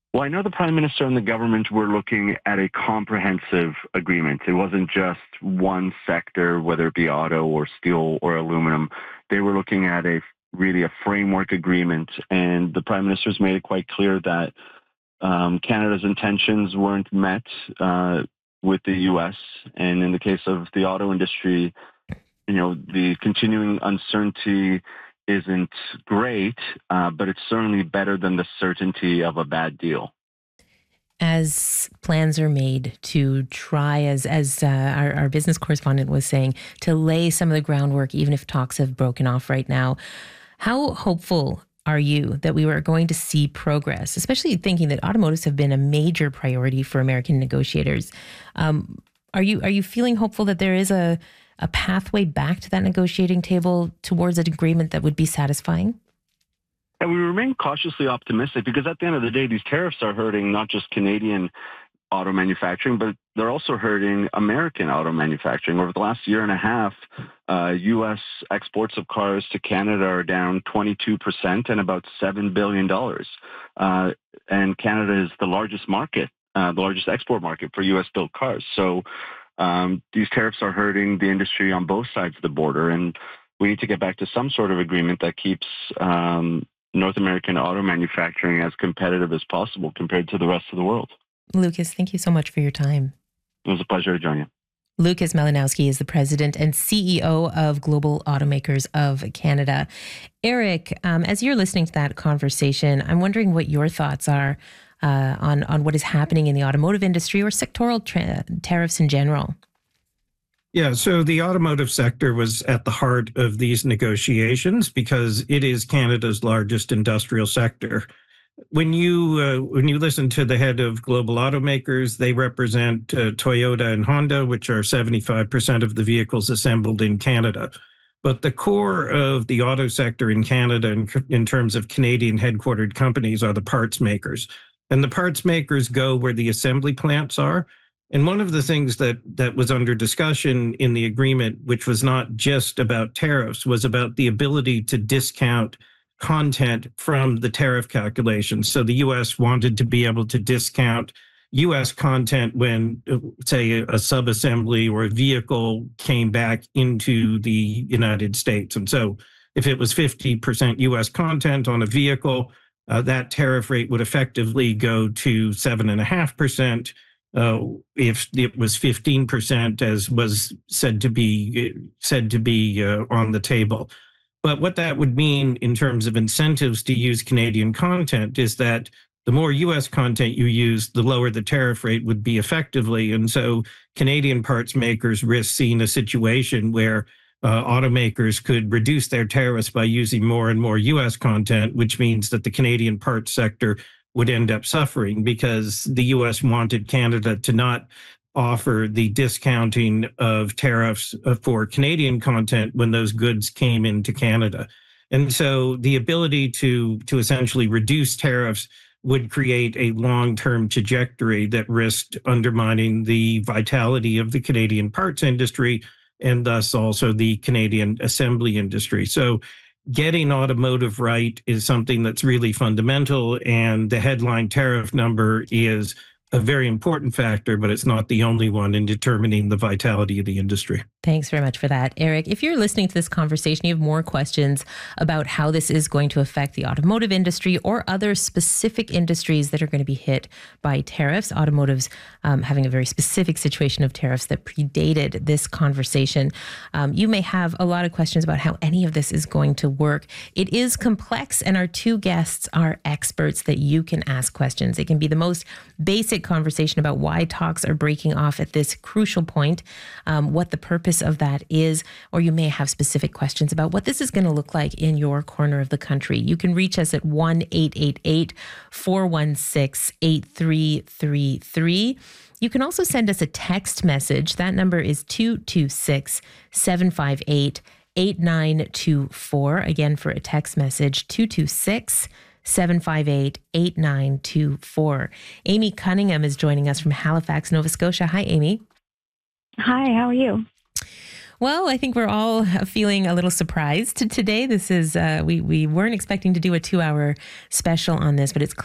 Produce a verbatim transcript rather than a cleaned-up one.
Well, I know the Prime Minister and the government were looking at a comprehensive agreement. It wasn't just one sector, whether it be auto or steel or aluminum. They were looking at a really a framework agreement, and the Prime Minister's made it quite clear that um, Canada's intentions weren't met uh, with the U S. And in the case of the auto industry, you know, the continuing uncertainty isn't great, uh, but it's certainly better than the certainty of a bad deal. As plans are made to try, as as uh, our, our business correspondent was saying, to lay some of the groundwork, even if talks have broken off right now, how hopeful are you that we are going to see progress, especially thinking that automotives have been a major priority for American negotiators? Um, are you are you feeling hopeful that there is a a pathway back to that negotiating table towards an agreement that would be satisfying? And we remain cautiously optimistic because at the end of the day, these tariffs are hurting not just Canadian auto manufacturing, but they're also hurting American auto manufacturing. Over the last year and a half, uh, U S exports of cars to Canada are down twenty-two percent and about seven billion dollars. Uh, and Canada is the largest market, uh, the largest export market for U S-built cars. So um, these tariffs are hurting the industry on both sides of the border. And we need to get back to some sort of agreement that keeps um, North American auto manufacturing as competitive as possible compared to the rest of the world. Lucas, thank you so much for your time. It was a pleasure to join you. Lucas Malinowski is the president and C E O of Global Automakers of Canada. Eric, um, as you're listening to that conversation, I'm wondering what your thoughts are uh, on, on what is happening in the automotive industry or sectoral tra- tariffs in general. Yeah, so the automotive sector was at the heart of these negotiations because it is Canada's largest industrial sector. When you uh, when you listen to the head of Global Automakers, they represent uh, Toyota and Honda, which are seventy-five percent of the vehicles assembled in Canada. But the core of the auto sector in Canada, in, in terms of Canadian headquartered companies, are the parts makers. And the parts makers go where the assembly plants are. And one of the things that that was under discussion in the agreement, which was not just about tariffs, was about the ability to discount content from the tariff calculations. So the U S wanted to be able to discount U S content when, say, a sub-assembly or a vehicle came back into the United States. And so if it was fifty percent U S content on a vehicle, uh, that tariff rate would effectively go to seven point five percent. Uh, if it was fifteen percent, as was said to be said to be uh, on the table. But what that would mean in terms of incentives to use Canadian content is that the more U S content you use, the lower the tariff rate would be effectively. And so Canadian parts makers risk seeing a situation where uh, automakers could reduce their tariffs by using more and more U S content, which means that the Canadian parts sector would end up suffering because the U S wanted Canada to not offer the discounting of tariffs for Canadian content when those goods came into Canada. And so the ability to, to essentially reduce tariffs would create a long-term trajectory that risked undermining the vitality of the Canadian parts industry and thus also the Canadian assembly industry. So getting automotive right is something that's really fundamental, and the headline tariff number is a very important factor, but it's not the only one in determining the vitality of the industry. Thanks very much for that, Eric. If you're listening to this conversation, you have more questions about how this is going to affect the automotive industry or other specific industries that are going to be hit by tariffs. Automotives um, having a very specific situation of tariffs that predated this conversation. Um, you may have a lot of questions about how any of this is going to work. It is complex, and our two guests are experts that you can ask questions. It can be the most basic conversation about why talks are breaking off at this crucial point, um, what the purpose of that is, or you may have specific questions about what this is going to look like in your corner of the country. You can reach us at one eight eight eight, four one six, eight three three three. You can also send us a text message. That number is two two six, seven five eight, eight nine two four. Again, for a text message, two two six, seven five eight, eight nine two four. Amy Cunningham is joining us from Halifax, Nova Scotia. Hi, Amy. Hi, how are you? Well, I think we're all feeling a little surprised today. This is, uh, we, we weren't expecting to do a two hour special on this, but it's clear